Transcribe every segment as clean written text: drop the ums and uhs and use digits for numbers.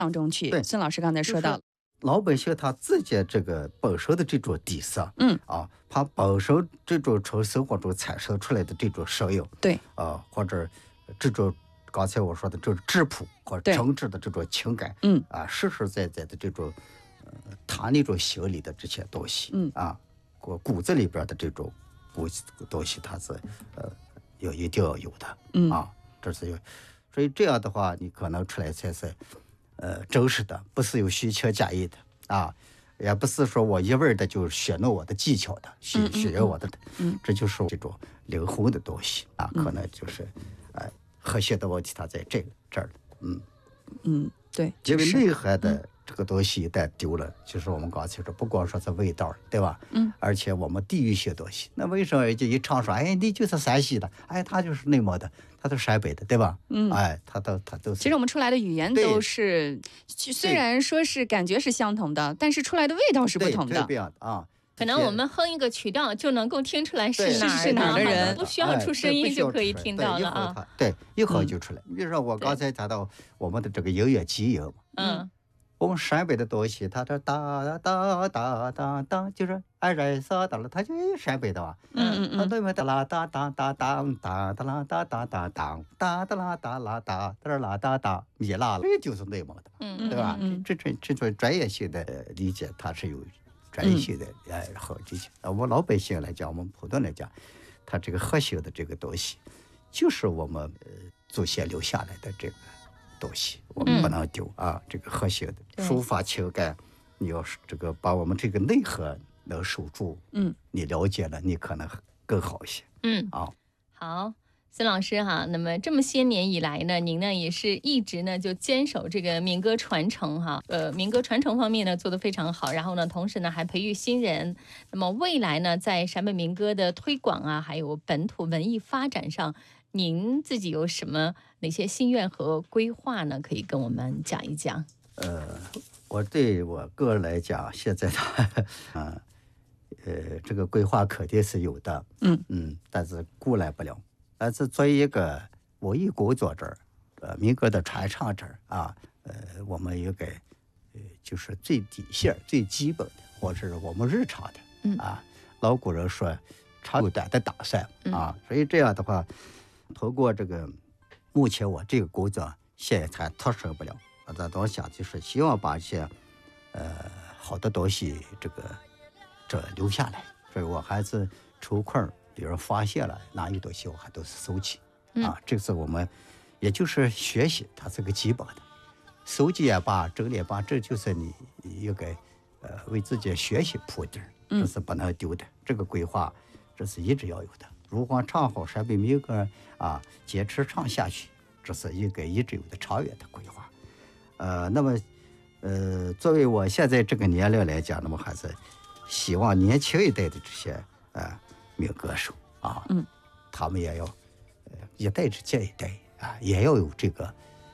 当中去。 对， 孙老师刚才说到了， 老百姓他自己这个本身的这种底色，他本身这种从生活中产生出来的这种声音， 对， 或者这种刚才我说的这种质朴或者政治的这种情感，实实在在的这种，他那种心里的这些东西，骨子里边的这种东西，它是一定要有的，这是有，所以这样的话，你可能出来才是真实的，不是有虚情假意的啊。也不是说我一味的就学弄我的技巧的，学我的，这就是这种灵魂的东西啊，可能就是，核心的问题它在这儿对， 因为内涵的这个东西一旦丢了，就是我们刚才说，不光说是味道，对吧？而且我们地域性东西，那为什么就一唱说，哎，你就是山西的，哎，他就是内蒙的，他都是陕北的，对吧？他都是。 其实我们出来的语言都是，虽然说是感觉是相同的，但是出来的味道是不同的。 对，这样的啊。 可能我们哼一个曲调就能够听出来是哪的人， 不需要出声音就可以听到了啊。 对，一哼就出来。比如说我刚才谈到我们的这个音乐基因嘛，我们陕北的东西，它这哒哒哒哒哒，就是按人啥的了，它就是陕北的吧？它对面哒啦哒哒哒哒哒哒啦哒哒哒哒哒哒啦哒啦哒哒啦哒哒米辣了，这就是内蒙的，对吧？这种专业性的理解，它是有专业性的好这些。我们老百姓来讲，我们普通来讲，它这个核心的这个东西，就是我们祖先留下来的这个东西，我们不能丢啊！这个核心的抒发情感，你要是这个把我们这个内核能守住，你了解了，你可能更好一些。 好。孙老师哈，那么这么些年以来呢，您呢也是一直呢就坚守这个民歌传承哈，民歌传承方面呢做得非常好，然后呢同时呢还培育新人。那么未来呢在陕北民歌的推广啊，还有本土文艺发展上，您自己有哪些心愿和规划呢？可以跟我们讲一讲。 我对我个人来讲，现在的这个规划肯定是有的，但是顾来不了。但是作为一个文艺工作者，民歌的传唱者啊，我们应该就是最底线、最基本的，或者是我们日常的老古人说长有短的打算啊，所以这样的话，通过这个目前我这个工作现在还脱身不了，我在当下就是希望把一些好的东西这留下来，所以我还是抽空。比如发现了哪有东西，我还都是收集这是我们也就是学习，它是个基本的，收集也罢，整理也罢，这就是你应该为自己学习铺底，这是不能丢的。这个规划这是一直要有的。如何唱好陕北民歌坚持唱下去，这是应该一直有的长远的规划。那么作为我现在这个年龄来讲，那么还是希望年轻一代的这些民歌手他们也要一代之接一代也要有这个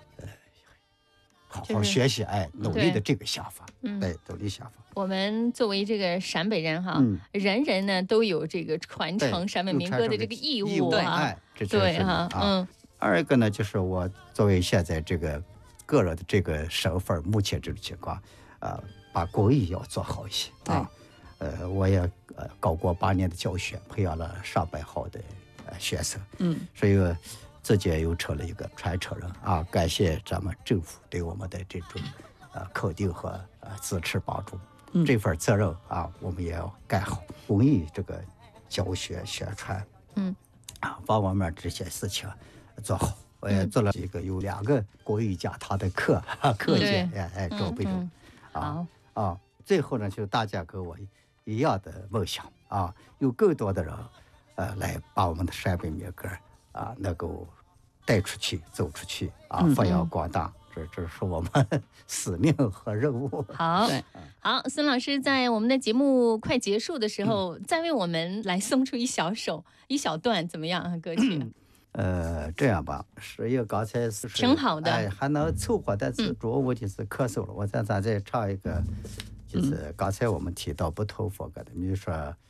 好好学习努力的这个想法，努力想法。 我们作为这个陕北人哈，人人呢都有这个传承陕北民歌的这个义务对二一个呢，就是我作为现在这个个人的这个身份，目前这种情况把公益要做好一些我也搞过8年的教学，培养了上百号的学生，所以自己又成了一个传承人感谢咱们政府对我们的这种肯定和支持帮助，这份责任我们也要干好，公益这个教学宣传，把我们这些事情做好。我也做了一个有2个公益讲堂的课件，准备中最后呢，就是大家跟我一样的梦想有更多的人来把我们的陕北民歌能够带出去、走出去发扬光大，这是我们使命和任务。 好，孙老师在我们的节目快结束的时候，再为我们来送出一小段怎么样歌曲？ 这样吧，是因为刚才是挺好的， 还能凑合，但是主要问题是咳嗽了。咱再唱一个，就是刚才我们提到不同风格的，比如说